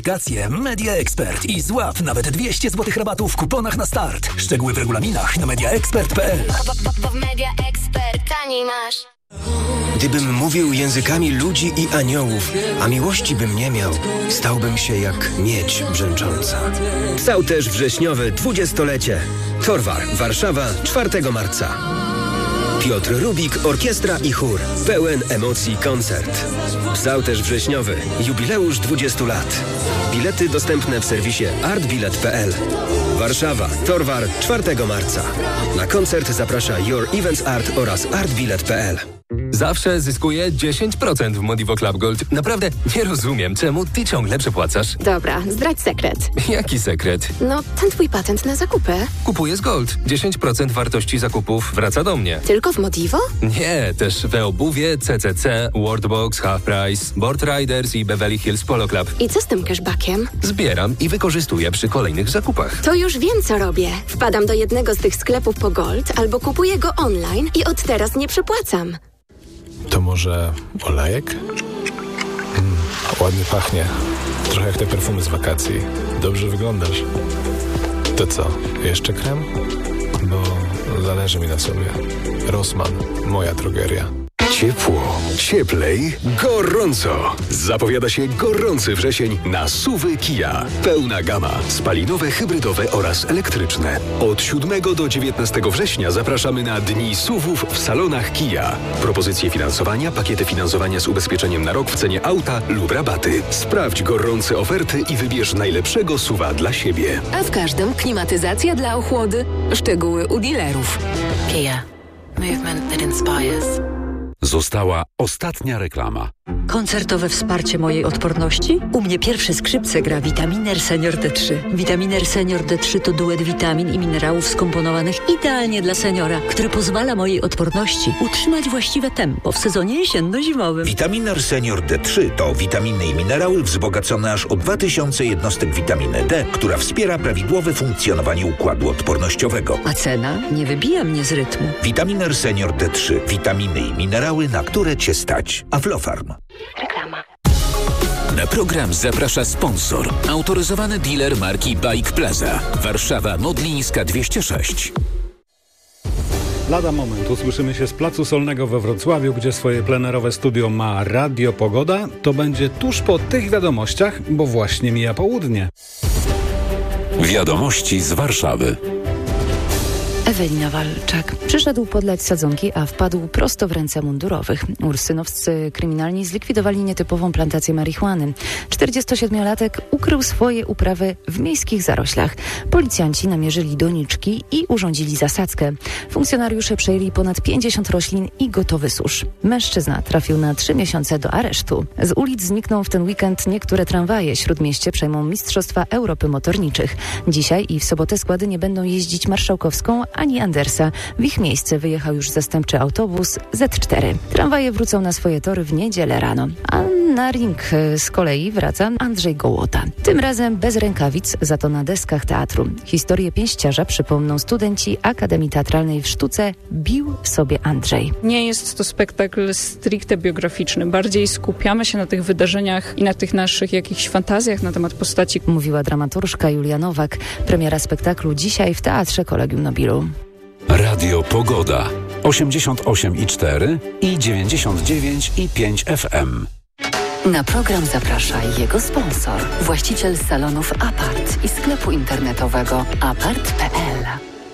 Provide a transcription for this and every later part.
Aplikację Media Expert i złap nawet 200 zł rabatu w kuponach na start. Szczegóły w regulaminach na mediaexpert.pl. Media Expert, taniej masz. Gdybym mówił językami ludzi i aniołów, a miłości bym nie miał, stałbym się jak miedź brzęcząca. Psałterz wrześniowy 20-lecie. Torwar, Warszawa, 4 marca. Piotr Rubik, orkiestra i chór. Pełen emocji koncert. Psałterz wrześniowy. Jubileusz 20 lat. Bilety dostępne w serwisie artbilet.pl. Warszawa, Torwar, 4 marca. Na koncert zaprasza Your Events Art oraz artbilet.pl. Zawsze zyskuję 10% w Modivo Club Gold. Naprawdę nie rozumiem, czemu ty ciągle przepłacasz. Dobra, zdradź sekret. Jaki sekret? No, ten twój patent na zakupy. Kupuję z Gold. 10% wartości zakupów wraca do mnie. Tylko w Modivo? Nie, też we obuwie, CCC, Worldbox, Half Price, Board Riders i Beverly Hills Polo Club. I co z tym cashbackiem? Zbieram i wykorzystuję przy kolejnych zakupach. To już wiem, co robię. Wpadam do jednego z tych sklepów po Gold albo kupuję go online i od teraz nie przepłacam. To może olejek? Ładnie pachnie. Trochę jak te perfumy z wakacji. Dobrze wyglądasz. To co, jeszcze krem? Bo zależy mi na sobie. Rossmann, moja drogeria. Ciepło, cieplej, gorąco. Zapowiada się gorący wrzesień na SUV-y Kia. Pełna gama, spalinowe, hybrydowe oraz elektryczne. Od 7 do 19 września zapraszamy na Dni SUV-ów w salonach Kia. Propozycje finansowania, pakiety finansowania z ubezpieczeniem na rok w cenie auta lub rabaty. Sprawdź gorące oferty i wybierz najlepszego SUV-a dla siebie. A w każdym klimatyzacja dla ochłody. Szczegóły u dealerów. Kia. Movement that inspires. Została ostatnia reklama. Koncertowe wsparcie mojej odporności? U mnie pierwsze skrzypce gra Vitaminer Senior D3. Vitaminer Senior D3 to duet witamin i minerałów skomponowanych idealnie dla seniora, który pozwala mojej odporności utrzymać właściwe tempo w sezonie jesienno-zimowym. Vitaminer Senior D3 to witaminy i minerały wzbogacone aż o 2000 jednostek witaminy D, która wspiera prawidłowe funkcjonowanie układu odpornościowego. A cena nie wybija mnie z rytmu. Vitaminer Senior D3. Witaminy i minerały, na które Cię stać. Aflofarm. Reklama. Na program zaprasza sponsor. Autoryzowany dealer marki Bike Plaza. Warszawa Modlińska 206. Lada moment usłyszymy się z Placu Solnego we Wrocławiu, gdzie swoje plenerowe studio ma Radio Pogoda. To będzie tuż po tych wiadomościach, bo właśnie mija południe. Wiadomości z Warszawy. Ewelina Walczak. Przyszedł podlać sadzonki, a wpadł prosto w ręce mundurowych. Ursynowscy kryminalni zlikwidowali nietypową plantację marihuany. 47-latek ukrył swoje uprawy w miejskich zaroślach. Policjanci namierzyli doniczki i urządzili zasadzkę. Funkcjonariusze przejęli ponad 50 roślin i gotowy susz. Mężczyzna trafił na 3 miesiące do aresztu. Z ulic znikną w ten weekend niektóre tramwaje. Śródmieście przejmą Mistrzostwa Europy Motorniczych. Dzisiaj i w sobotę składy nie będą jeździć Marszałkowską ani Andersa. W ich miejsce wyjechał już zastępczy autobus Z4. Tramwaje wrócą na swoje tory w niedzielę rano. A na ring z kolei wraca Andrzej Gołota. Tym razem bez rękawic, za to na deskach teatru. Historię pięściarza przypomną studenci Akademii Teatralnej w sztuce Bił sobie Andrzej. Nie jest to spektakl stricte biograficzny. Bardziej skupiamy się na tych wydarzeniach i na tych naszych jakichś fantazjach na temat postaci. Mówiła dramaturżka Julia Nowak. Premiera spektaklu dzisiaj w Teatrze Kolegium Nobilu. Radio Pogoda 88,4 i 99,5 FM. Na program zaprasza jego sponsor, właściciel salonów Apart i sklepu internetowego apart.pl.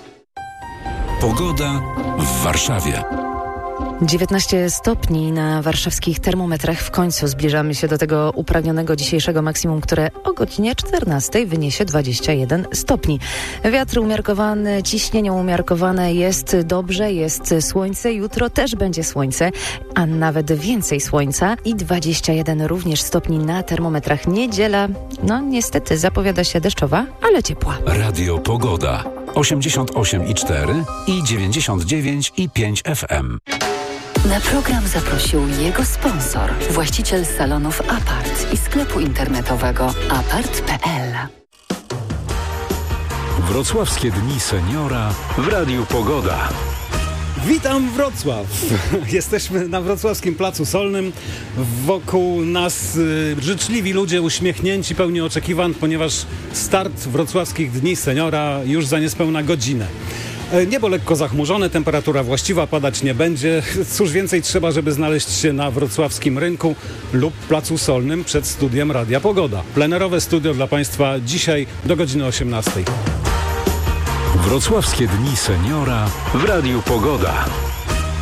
Pogoda w Warszawie. 19 stopni na warszawskich termometrach. W końcu zbliżamy się do tego upragnionego dzisiejszego maksimum, które o godzinie 14 wyniesie 21 stopni. Wiatr umiarkowany, ciśnienie umiarkowane, jest dobrze, jest słońce. Jutro też będzie słońce, a nawet więcej słońca i 21 również stopni na termometrach. Niedziela, no niestety zapowiada się deszczowa, ale ciepła. Radio Pogoda 88,4 i 99,5 FM. Na program zaprosił jego sponsor, właściciel salonów Apart i sklepu internetowego apart.pl. Wrocławskie Dni Seniora w Radiu Pogoda. Witam Wrocław! Jesteśmy na wrocławskim Placu Solnym. Wokół nas życzliwi ludzie, uśmiechnięci, pełni oczekiwań, ponieważ start wrocławskich Dni Seniora już za niespełna godzinę. Niebo lekko zachmurzone, temperatura właściwa, padać nie będzie. Cóż więcej trzeba, żeby znaleźć się na wrocławskim rynku lub Placu Solnym przed studiem Radia Pogoda. Plenerowe studio dla Państwa dzisiaj do godziny 18. Wrocławskie Dni Seniora w Radiu Pogoda.